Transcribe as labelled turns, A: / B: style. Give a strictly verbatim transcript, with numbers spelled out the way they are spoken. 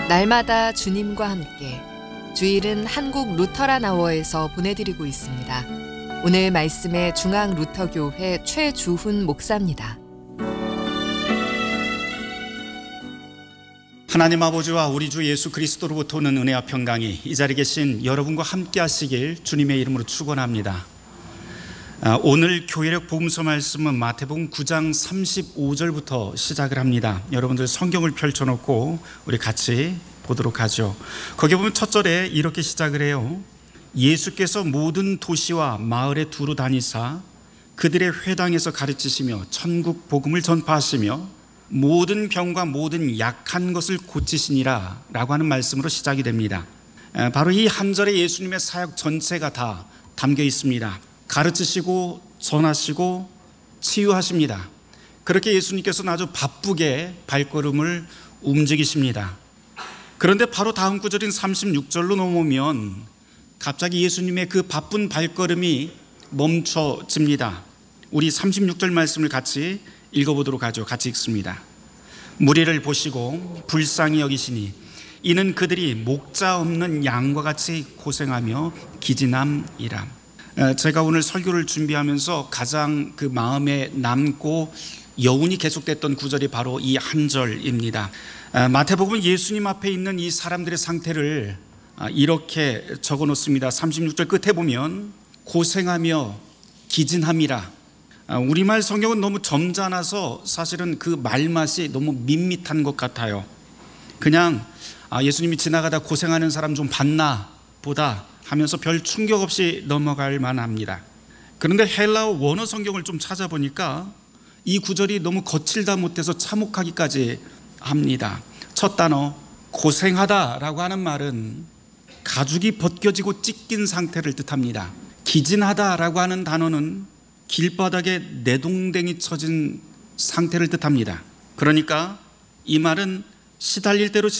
A: 날마다 주님과 함께 주일은 한국 루터란 아워에서 보내드리고 있습니다. 오늘 말씀의 중앙 루터교회 최주훈 목사입니다.
B: 하나님 아버지와 우리 주 예수 그리스도로부터 오는 은혜와 평강이 이 자리에 계신 여러분과 함께 하시길 주님의 이름으로 축원합니다. 오늘 교회력 복음서 말씀은 마태복음 구 장 삼십오 절부터 시작을 합니다. 여러분들 성경을 펼쳐놓고 우리 같이 보도록 하죠. 거기 보면 첫 절에 이렇게 시작을 해요. 예수께서 모든 도시와 마을에 두루 다니사 그들의 회당에서 가르치시며 천국 복음을 전파하시며 모든 병과 모든 약한 것을 고치시니라 라고 하는 말씀으로 시작이 됩니다. 바로 이 한 절에 예수님의 사역 전체가 다 담겨 있습니다. 가르치시고 전하시고 치유하십니다. 그렇게 예수님께서는 아주 바쁘게 발걸음을 움직이십니다. 그런데 바로 다음 구절인 삼십육 절로 넘어오면 갑자기 예수님의 그 바쁜 발걸음이 멈춰집니다. 우리 삼십육 절 말씀을 같이 읽어보도록 하죠. 같이 읽습니다. 무리를 보시고 불쌍히 여기시니 이는 그들이 목자 없는 양과 같이 고생하며 기진함이라. 제가 오늘 설교를 준비하면서 가장 그 마음에 남고 여운이 계속됐던 구절이 바로 이 한 절입니다. 마태복음 예수님 앞에 있는 이 사람들의 상태를 이렇게 적어 놓습니다. 삼십육 절 끝에 보면 고생하며 기진함이라. 우리말 성경은 너무 점잖아서 사실은 그 말맛이 너무 밋밋한 것 같아요. 그냥 예수님이 지나가다 고생하는 사람 좀 봤나 보다 하면서 별 충격 없이 넘어갈 만합니다. 그런데 헬라어 원어 성경을 좀 찾아보니까 이 구절이 너무 거칠다 못해서 참혹하기까지 합니다. 첫 단어 고생하다라고 하는 말은 가죽이 벗겨지고 찢긴 상태를 뜻합니다. 기진하다라고 하는 단어는 길바닥에 내동댕이 쳐진 상태를 뜻합니다. 그러니까 이 말은 시달릴 대로